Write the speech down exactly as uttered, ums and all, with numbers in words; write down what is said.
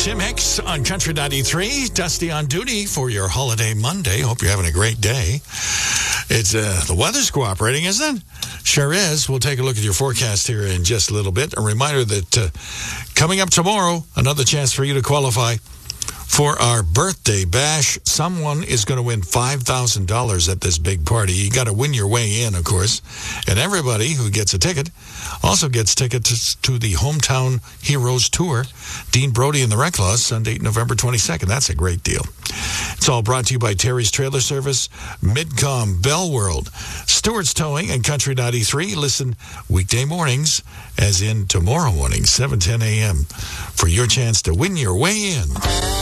Tim Hicks on Country ninety-three. Dusty on duty for your holiday Monday. Hope you're having a great day. It's uh, the weather's cooperating, isn't it? Sure is. We'll take a look at your forecast here in just a little bit. A reminder that uh, coming up tomorrow, another chance for you to qualify for our birthday bash. Someone is going to win five thousand dollars at this big party. You got to win your way in, of course. And everybody who gets a ticket also gets tickets to the Hometown Heroes Tour. Dean Brody and the Reclaws, Sunday, November twenty-second. That's a great deal. It's all brought to you by Terry's Trailer Service, Midcom, Bell World, Stewart's Towing, and Country ninety-three. Listen weekday mornings, as in tomorrow morning, seven ten a.m., for your chance to win your way in.